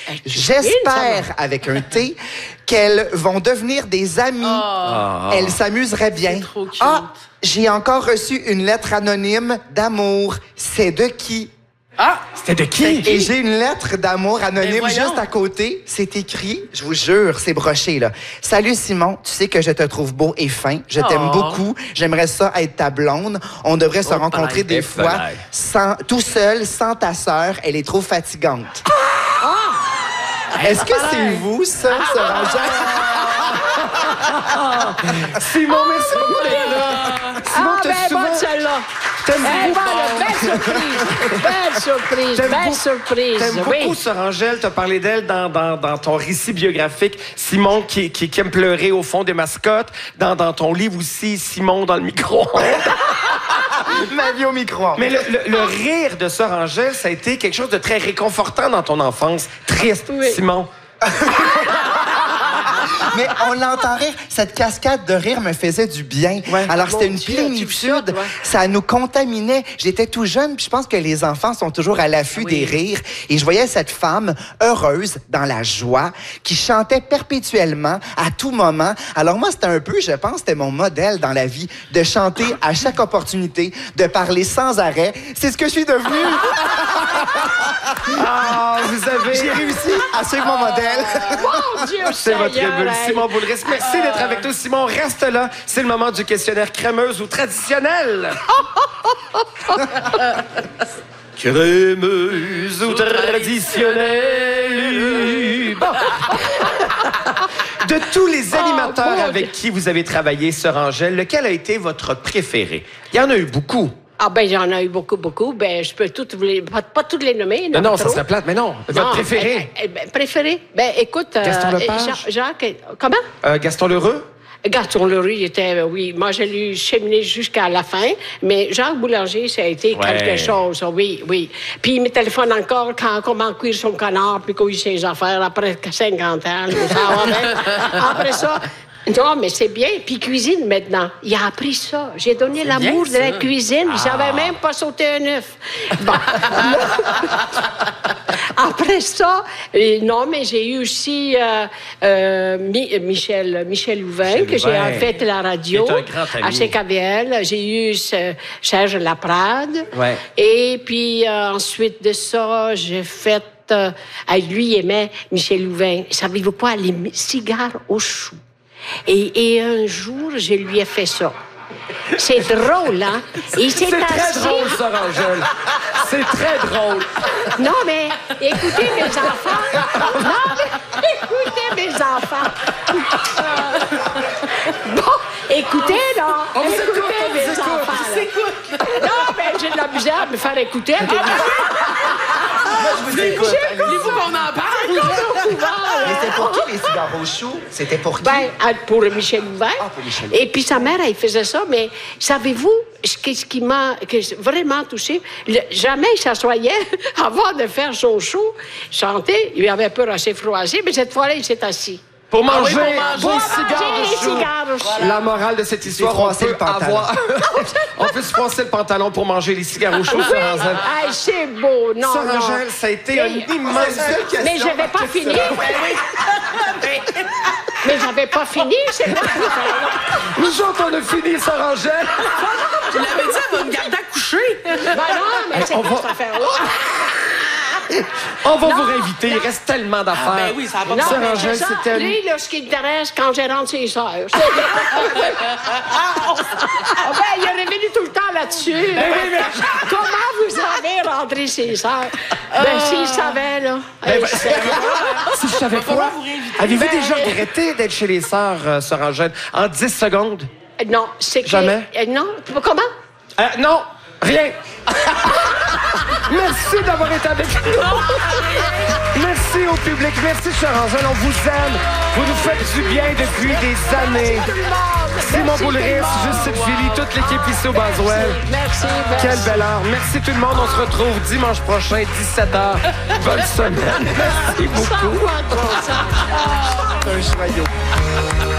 J'espère, avec un T, qu'elles vont devenir des amies. Elles s'amuseraient bien. Trop cute. Ah, j'ai encore reçu une lettre anonyme d'amour. C'est de qui? Ah, c'était de qui? Et j'ai une lettre d'amour anonyme voyons. juste à côté. C'est écrit, je vous jure, c'est broché, là. Salut Simon, tu sais que je te trouve beau et fin. Je t'aime beaucoup. J'aimerais ça être ta blonde. On devrait se rencontrer des fois tout seul, sans ta sœur. Elle est trop fatigante. Est-ce que c'est vous, ça, Rangel? Simon, merci beaucoup d'être là. Simon, t'as souvent... bonne celle-là. Belle surprise. T'aimes beaucoup Sœur Angèle, t'as parlé d'elle dans ton récit biographique. Simon qui aime pleurer au fond des mascottes. Dans ton livre aussi, Simon dans le micro-ondes. Ma vie au micro-ondes. Mais le rire de Sœur Angèle, ça a été quelque chose de très réconfortant dans ton enfance. Triste, Simon. Mais on l'entend rire. Cette cascade de rire me faisait du bien. Ouais. Alors, c'était une Dieu, plénitude. tu Ça nous contaminait. J'étais tout jeune, puis je pense que les enfants sont toujours à l'affût des rires. Et je voyais cette femme heureuse, dans la joie, qui chantait perpétuellement, à tout moment. Alors moi, c'était un peu, je pense, c'était mon modèle dans la vie, de chanter à chaque opportunité, de parler sans arrêt. C'est ce que je suis devenue. Ah, vous avez... J'ai réussi à suivre mon modèle. Mon Dieu, C'est votre Seigneur, bulle, hey. Simon Boulris. Merci d'être avec nous, Simon. Reste là. C'est le moment du questionnaire crémeuse ou traditionnel. Crémeuse ou traditionnelle. Bon. De tous les animateurs avec qui vous avez travaillé, Sœur Angèle, lequel a été votre préféré? Il y en a eu beaucoup. Ah ben, j'en ai eu beaucoup. Ben, je peux toutes pas toutes les nommer. Non, ça trop. serait plate, mais non. Votre préféré? Préféré? Ben, écoute... Gaston Lepage? Jacques... Comment? Gaston Lheureux? Gaston Leroux, il était... Oui, moi, j'ai lu cheminer jusqu'à la fin, mais Jacques Boulanger, ça a été quelque chose. Oui. Puis il me téléphone encore comment cuire son canard, puis cuire ses affaires après 50 ans. Ça va bien. Après ça... Non, mais c'est bien. Puis cuisine maintenant. Il a appris ça. J'ai donné l'amour de la cuisine. Il savait même pas sauter un œuf. Bon. Après ça, non, mais j'ai eu aussi Michel Louvain, que j'ai fait la radio à CKVL. J'ai eu Serge Laprade. Ouais. Et puis ensuite de ça, j'ai fait... lui, il aimait Michel Louvain. Savez-vous quoi? Les cigares au chou. Et un jour, je lui ai fait ça. C'est drôle, hein? C'est très drôle, Sœur Angèle. C'est très drôle. Non, mais écoutez mes enfants. Bon, écoutez, là. Écoutez mes enfants. Non, mais j'ai de la misère à me faire écouter. Voulez-vous qu'on en parle? Mais c'était pour qui les cigares au chou? C'était pour qui? Ben, pour Michel Louvain. Pour Michel Louvain. Et puis sa mère, elle faisait ça, mais savez-vous ce qui m'a vraiment touchée? Jamais il s'assoyait avant de faire son show, chanter. Il avait peur assez froissé, mais cette fois-là, il s'est assis. Pour manger pour des manger cigares au chou. La morale de cette histoire, on peut on peut se froisser le pantalon pour manger les cigares au chou, Sœur Angèle. Ah, c'est beau, non, Sœur non. Angèle, ça a été un immense... Mais j'avais pas fini. Mais j'avais pas fini, c'est moi. Nous autres, on a fini, Sœur Angèle. Je l'avais dit, elle va me garder à coucher. Ben non, mais c'est pas cette affaire-là. On va vous réinviter, il reste tellement d'affaires. Ben oui, ça va pas. Non, Sœur mais Angèle, c'est ça. c'était... Lui, là, ce qui l'intéresse, quand j'ai rentré ses sœurs. Ben, il est revenu tout le temps là-dessus. Comment vous avez rentré ses sœurs? Ben, s'il savait, là. Si je savais pas, avez-vous déjà regretté d'être chez les sœurs, Sœur Angèle, en 10 secondes? Non, c'est que... Jamais? Non, comment? Non, rien. Merci d'avoir été avec nous. Merci au public. Merci, Sœur Angèle. On vous aime. Vous nous faites du bien depuis des années. Simon Boulris, Justine Philly, toute l'équipe ici au Boswell. Merci. Quelle belle heure. Merci tout le monde. On se retrouve dimanche prochain, 17h. Bonne semaine. Merci beaucoup. Un joyau.